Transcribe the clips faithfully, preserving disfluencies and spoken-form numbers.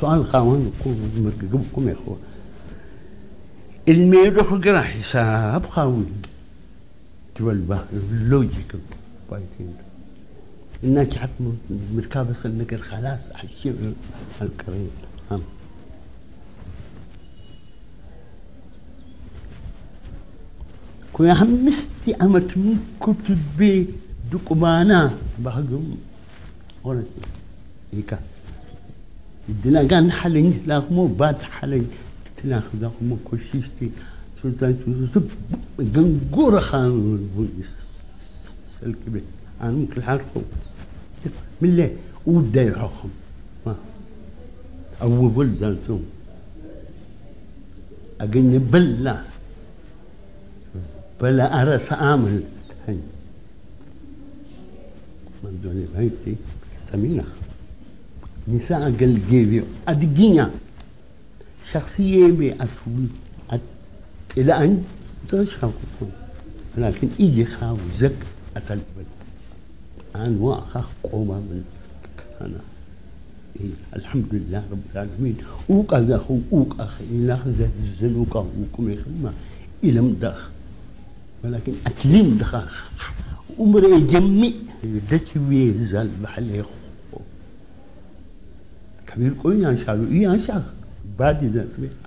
سؤال خاوان مرقبكم يا اخوان الميرو خقرا حساب خاوي تولبه اللوجيك بايتين الناس حق مركبة النقر خلاص حشي القريب هم كويا همستي أمت من كتب دكمانا بحقهم ولا هيك الدنا كان حلين لاخمو بعد حلين تلاخذ لاخمو كوشيشتي سلطان سب جنجورة خان سلكبي أنا ممكن حرقه من ليه ودا يحكم ما أول زلتهم أجني بلا بلا أرس أعمل هاي من دون هايتي سمينة نساء قل جيبي أدقينا شخصية بي أتولي أت... إلى أن تشاكو لكن إيجي خاو زك أتلبل عن واقع قوما من أنا إيه الحمد لله رب العالمين وك أخو وك أخي إلا خذ الزلوك وكم يخدمه إلى مدخ ولكن أتلم دخاخ أمري جمي دتشوي زال بحلي كبير كوين عشان إيه عشان بعد ذات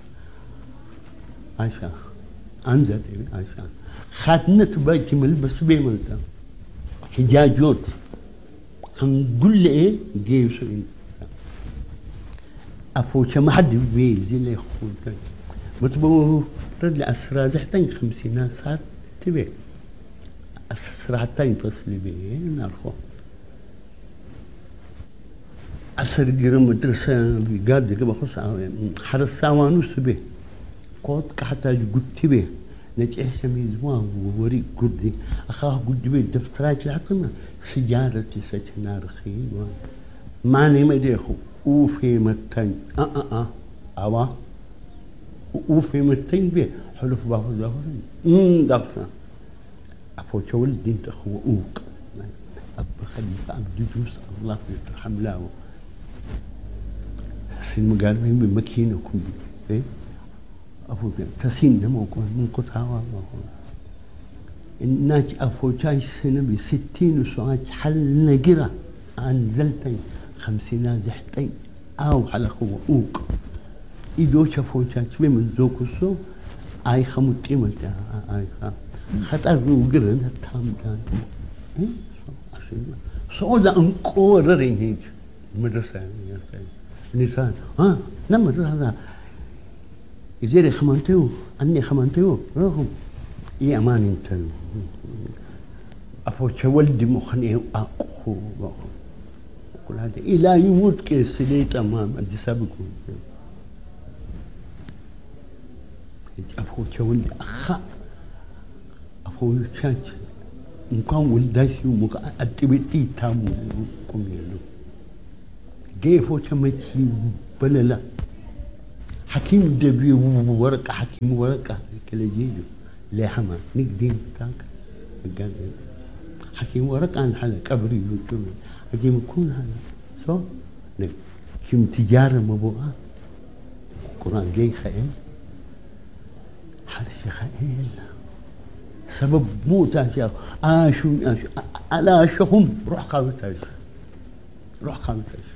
عشان أنزل عشان خاتنة بيتي ملبس بيملتا حجاجوت هنقول له إيه جيش إنت أفوش ما حد بيزي لي خوتك متبو رد الأسرة زحتين خمسينات ساعات تبي أسرعتين تصلي بيه نعرفه أسر جرم مدرسة بيقاد كده بخص حرس سوانوس به قد كحتى قد تبي نجح سميزوان ووري قدي أخاه قد بيه دفترات لعطنا سجارة سجنا رخي ماني ما ديخو وفي متين أه أه أه أوا وفي متين بيه حلف بابو زهرين أمم دكتور أفو شول دين تخو أوك أب خليفة عبد جوس الله يرحم له سين مقاربين بمكينكم إيه أفو تسين نمو من كتاوا الناس أفو شاي سنة بستين وساعات حل نجرة أنزلتين خمسين زحتين أو على خو أوك إذا شافوا شاي من زوكسو أي خمتي ملتا أي خم خطر وقرن التام كان إيه سؤال أنكو رينج مدرسة يا نسان ها نما هذا إذا خمنتيو أني خمنتيو رغم إيه أمان أنت أفوش ولدي مخني أخو كل هذا إلى يموت كسليت أمام أجسابكم أفوش ولدي أخا أفوش شاش مكان ولداش ومكان أتبتي تامو كميلو جيفو شمتي بللا حكيم دبي ورقة حكيم ورقة كلا جيجو لحما نقدين تاك قال حكيم ورقة عن حلا كبري وكبري حكيم يكون هذا شو نك كم تجارة مبوعة القرآن جاي خيال حرش خيال سبب موت أشياء آشو آشو على أشهم روح خاوتاش روح خاوتاش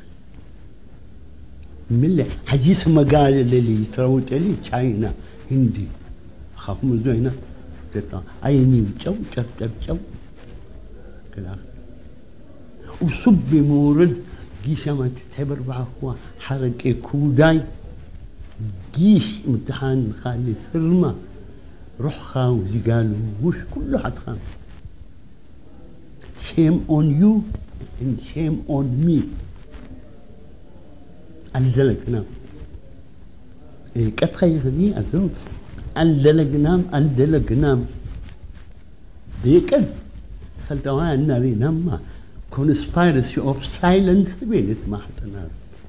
ملة حجيس مقال اللي يتروت لي تشاينا هندي خاف مزوينا تطلع عيني وجو جب جب جو كذا وصب مورد جيش ما تتعبر بعهوا حركة كوداي جيش امتحان خالي فرما روح خاو زي قالوا وش كله حد خام shame on you and shame on me أنزلك نام إيه كتخيلني أزوج أنزلك نام أنزلك نام ديكن سلطوا الناري نام conspiracy of silence بينت ما حتى نار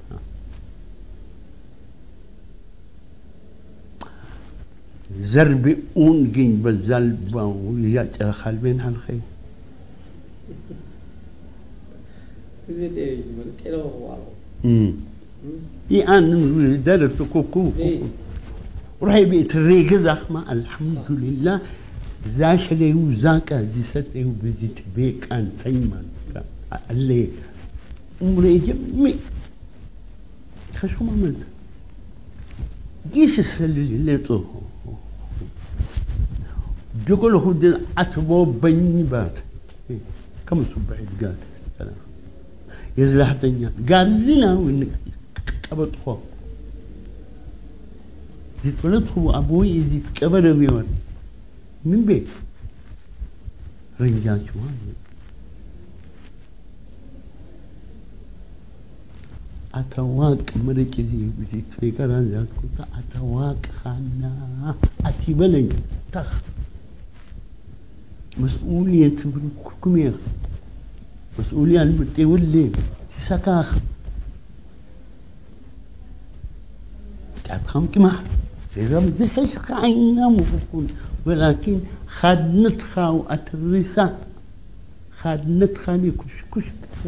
زربي أون جين بزلبا ويا خالبين هالخي زيت إيه من كيلو وارو امم يان درت كوكو وراي بيت الريق زخمة الحمد لله زاش لي وزاكا زي ستي وبزيت بيك أن تيمان اللي أمري جمي خشوا ما ملت جيش السلل اللي طوه بيقول هو دي عتبو بني بات كم سبعين قال سلام يزلح الدنيا قال زنا وإنك كبت خو زيت ولد خو أبوي زيت كبر بيون من بيت رنجان شوان أتواك مركزي بزيت في كران ذات كنت أتواك خانا أتبلن تخ مسؤولية كمير مسؤولية المتولي تسكاخ تعتخم كما في رمز خشق عينا مفكون ولكن خاد نتخا وأترسا خاد نتخا كش كش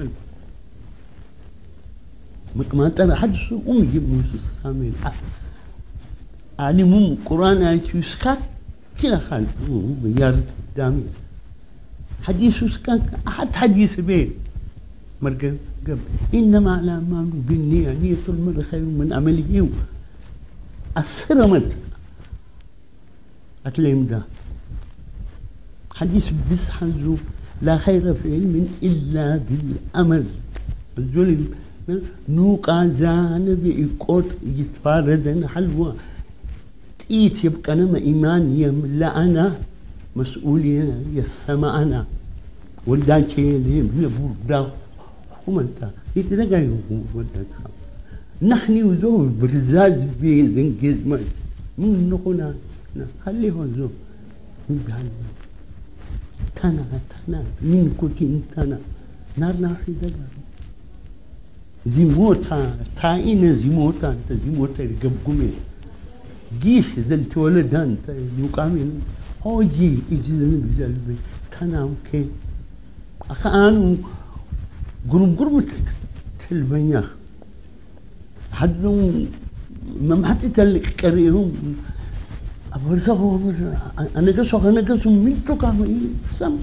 ما ترى حد شو أم يجيب موسى سامين علمهم قرآن يسكت كلا خال يار دامي حديث يسكت أحد حديث بيه مرقب قبل إنما الأعمال بالنية نية المرء خير من عمله أسرمت أتلهم ده حديث بس حزو لا خير في علم إلا بالأمل الظلم نوقا زان بيقوت يتفاردن حلوة تيت يبقى أنا إيمان يملا أنا مسؤولية يسمع أنا ولدان شيء من بوردا هم أنت يتدقى ولدان نحن وزول برزاز بيزنجز ما من نخنا خليه زول يبقى تنا تنا من كنت تنا نار ناحي دقا زيموتا تاين زيموتا انت زيموتا رقب قمي جيش زلت ولدان انت يقامين اوجي اجزن بزلبي تانا اوكي اخانو قرب قرب تلبنيا حدو ما محتي تلك كريهم أبرزه أنا قصو أنا قصو من تكامل سام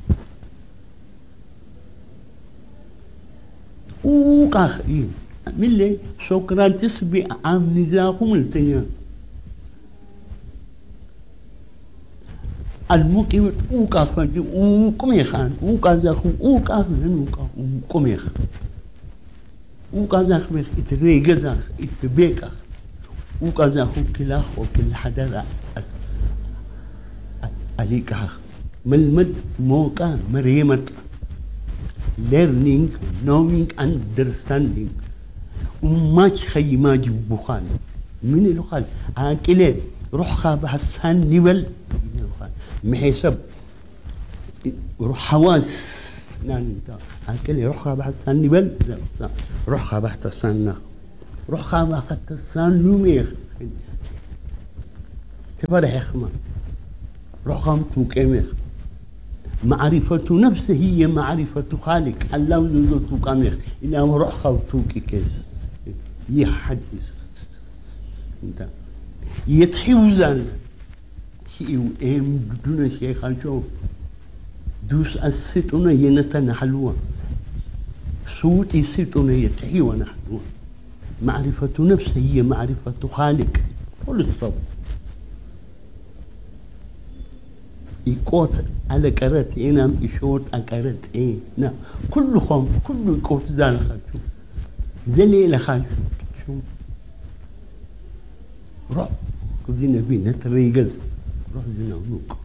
وقاخ إيه ملي سقراطس بعام نزاهم التنيا الموكي وقاخ فانتي وكميخان وقاخ زاخو وقاخ زنوقا وكميخ وقاخ زاخ ميخ إتريق زاخ إتبيكاخ وقاخ زاخو كلاخ وكل حدا عليكاخ ملمد موقع مريمت learning, knowing, understanding وماش خي ما جيب بخال من الخال عاقلة روح خاب حسان نبل محسب روح حواس نان عاقلة روح خاب حسان نبل روح خاب حسان نخ روح خاب حسان نوميخ تفرح يخما روح خام توكيميخ معرفة نفسه هي معرفة خالق الله ذو قامير إلى روح خوتوك كيس يحدث انت يتحوزن شيء ام دون شيء خالشو دوس الستون ينتن حلوة صوت الستون يتحيون حلوة معرفة نفسه هي معرفة خالق كل الصبر يقوت على كرت إنام يشوت على كرت إيه نا كل خم كل يقوت زال خالشو زليل خالشو شو روح كذي نبي نتريجز روح زنا ونوك